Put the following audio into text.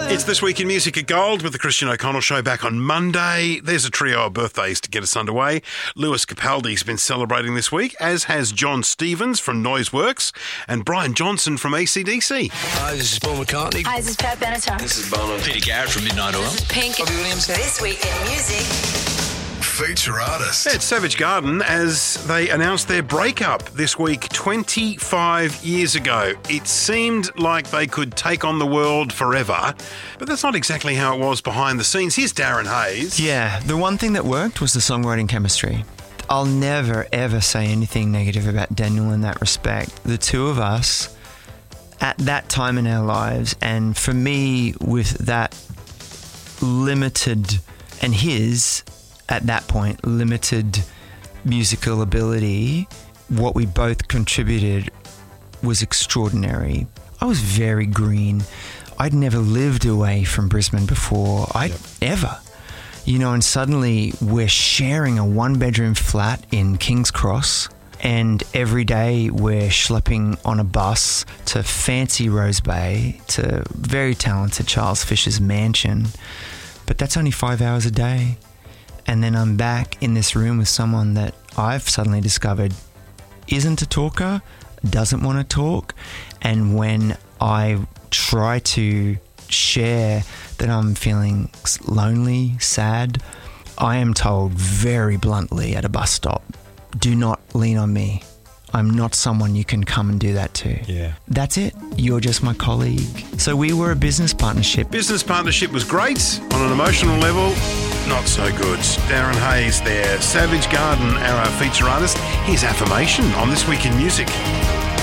It's This Week in Music at Gold with the Christian O'Connell Show back on Monday. There's a trio of birthdays to get us underway. Lewis Capaldi's been celebrating this week, as has John Stevens from Noiseworks and Brian Johnson from AC/DC. Hi, this is Paul McCartney. Hi, this is Pat Benatar. This is Bono. Peter Garrett from Midnight Oil. This is Pink. Robbie Williams. This Week in Music. Feature artist. It's Savage Garden as they announced their breakup this week 25 years ago. It seemed like they could take on the world forever, but that's not exactly how it was behind the scenes. Here's Darren Hayes. Yeah, the one thing that worked was the songwriting chemistry. I'll never, ever say anything negative about Daniel in that respect. The two of us, at that time in our lives, and for me, with that limited, and his, at that point, limited musical ability, what we both contributed was extraordinary. I was very green. I'd never lived away from Brisbane before. Ever. You know, and suddenly we're sharing a one-bedroom flat in King's Cross, and every day we're schlepping on a bus to fancy Rose Bay, to very talented Charles Fisher's mansion. But that's only 5 hours a day. And then I'm back in this room with someone that I've suddenly discovered isn't a talker, doesn't want to talk. And when I try to share that I'm feeling lonely, sad, I am told very bluntly at a bus stop, do not lean on me. I'm not someone you can come and do that to. Yeah. That's it. You're just my colleague. So we were a business partnership. Business partnership was great. On an emotional level, not so good. Darren Hayes there. Savage Garden, our feature artist. Here's Affirmation on This Week in Music.